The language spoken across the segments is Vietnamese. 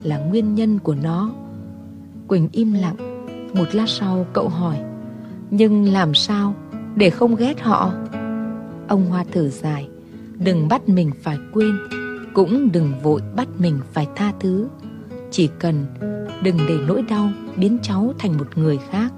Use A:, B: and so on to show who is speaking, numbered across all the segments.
A: là nguyên nhân của nó. Quỳnh im lặng. Một lát sau cậu hỏi: nhưng làm sao để không ghét họ? Ông Hoa thở dài: đừng bắt mình phải quên, cũng đừng vội bắt mình phải tha thứ. Chỉ cần đừng để nỗi đau biến cháu thành một người khác.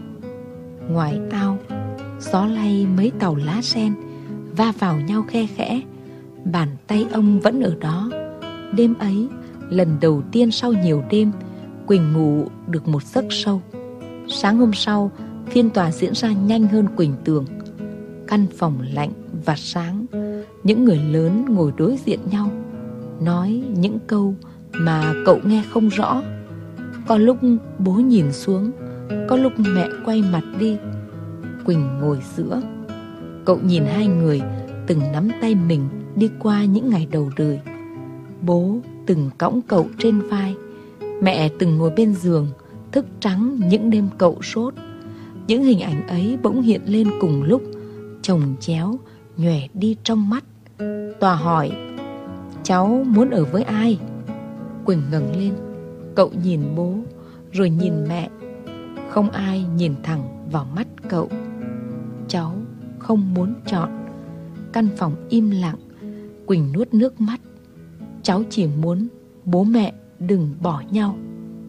A: Ngoài ao, gió lay mấy tàu lá sen va vào nhau khe khẽ. Bàn tay ông vẫn ở đó. Đêm ấy, lần đầu tiên sau nhiều đêm, Quỳnh ngủ được một giấc sâu. Sáng hôm sau, phiên tòa diễn ra nhanh hơn Quỳnh tưởng. Căn phòng lạnh và sáng, những người lớn ngồi đối diện nhau, nói những câu mà cậu nghe không rõ. Có lúc bố nhìn xuống, có lúc mẹ quay mặt đi. Quỳnh ngồi giữa. Cậu nhìn hai người từng nắm tay mình đi qua những ngày đầu đời. Bố từng cõng cậu trên vai, mẹ từng ngồi bên giường thức trắng những đêm cậu sốt. Những hình ảnh ấy bỗng hiện lên cùng lúc, chồng chéo nhòe đi trong mắt. Tòa hỏi: cháu muốn ở với ai? Quỳnh ngẩng lên. Cậu nhìn bố rồi nhìn mẹ. Không ai nhìn thẳng vào mắt cậu. Cháu không muốn chọn. Căn phòng im lặng. Quỳnh nuốt nước mắt. Cháu chỉ muốn bố mẹ đừng bỏ nhau.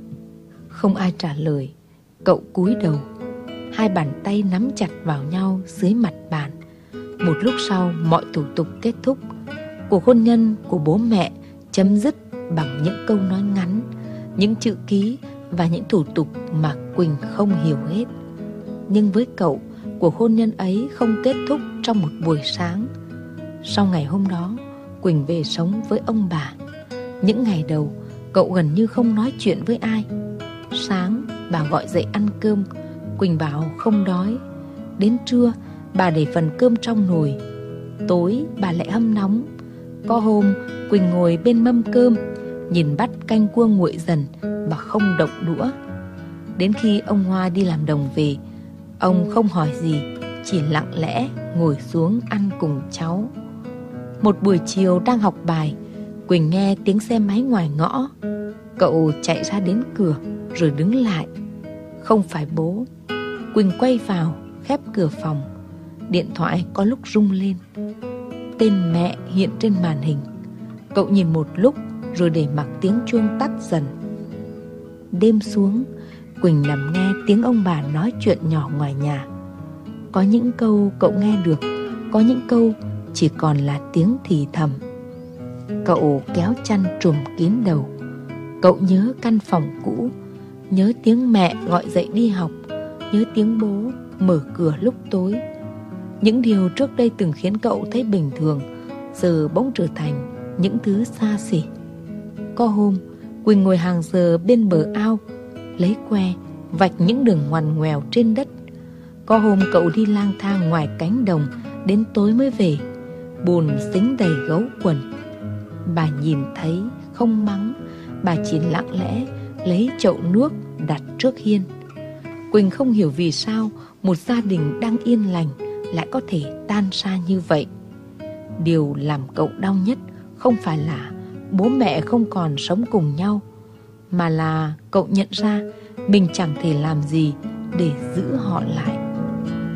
A: Không ai trả lời. Cậu cúi đầu. Hai bàn tay nắm chặt vào nhau dưới mặt bàn. Một lúc sau, mọi thủ tục kết thúc. Cuộc hôn nhân của bố mẹ chấm dứt bằng những câu nói ngắn, những chữ ký và những thủ tục mà Quỳnh không hiểu hết. Nhưng với cậu, cuộc hôn nhân ấy không kết thúc trong một buổi sáng. Sau ngày hôm đó, Quỳnh về sống với ông bà. Những ngày đầu, cậu gần như không nói chuyện với ai. Sáng, bà gọi dậy ăn cơm. Quỳnh bảo không đói. Đến trưa, bà để phần cơm trong nồi. Tối, bà lại hâm nóng. Có hôm, Quỳnh ngồi bên mâm cơm, nhìn bát canh cua nguội dần mà không động đũa. Đến khi ông Hoa đi làm đồng về, ông không hỏi gì, chỉ lặng lẽ ngồi xuống ăn cùng cháu. Một buổi chiều đang học bài, Quỳnh nghe tiếng xe máy ngoài ngõ. Cậu chạy ra đến cửa rồi đứng lại. Không phải bố. Quỳnh quay vào, khép cửa phòng. Điện thoại có lúc rung lên. Tên mẹ hiện trên màn hình. Cậu nhìn một lúc rồi để mặc tiếng chuông tắt dần. Đêm xuống, Quỳnh nằm nghe tiếng ông bà nói chuyện nhỏ ngoài nhà. Có những câu cậu nghe được, có những câu chỉ còn là tiếng thì thầm. Cậu kéo chăn trùm kín đầu. Cậu nhớ căn phòng cũ, nhớ tiếng mẹ gọi dậy đi học, nhớ tiếng bố mở cửa lúc tối. Những điều trước đây từng khiến cậu thấy bình thường, giờ bỗng trở thành những thứ xa xỉ. Có hôm, Quỳnh ngồi hàng giờ bên bờ ao, lấy que vạch những đường ngoằn ngoèo trên đất. Có hôm cậu đi lang thang ngoài cánh đồng đến tối mới về, bùn dính đầy gấu quần. Bà nhìn thấy không mắng, bà chỉ lặng lẽ lấy chậu nước đặt trước hiên. Quỳnh không hiểu vì sao một gia đình đang yên lành lại có thể tan ra như vậy. Điều làm cậu đau nhất không phải là bố mẹ không còn sống cùng nhau, mà là cậu nhận ra mình chẳng thể làm gì để giữ họ lại.